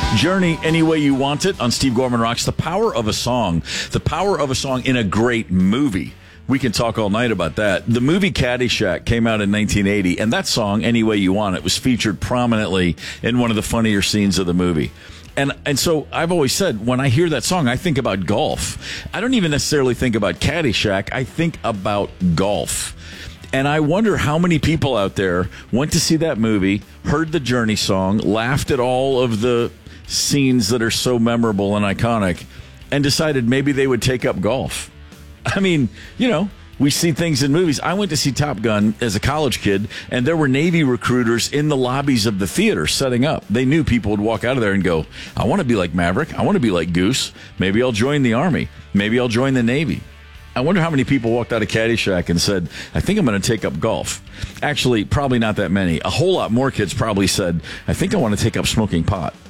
Journey, Any Way You Want It on Steve Gorman Rocks. The power of a song. The power of a song in a great movie. We can talk all night about that. The movie Caddyshack came out in 1980, and that song, Any Way You Want It, was featured prominently in one of the funnier scenes of the movie. And so I've always said, when I hear that song, I think about golf. I don't even necessarily think about Caddyshack. I think about golf. And I wonder how many people out there went to see that movie, heard the Journey song, laughed at all of the scenes that are so memorable and iconic, and decided maybe they would take up golf. I mean, you know, we see things in movies. I went to see Top Gun as a college kid, and there were Navy recruiters in the lobbies of the theater setting up. They knew people would walk out of there and go, I want to be like Maverick. I want to be like Goose. Maybe I'll join the Army. Maybe I'll join the Navy. I wonder how many people walked out of Caddyshack and said, I think I'm going to take up golf. Actually, probably not that many. A whole lot more kids probably said, I think I want to take up smoking pot.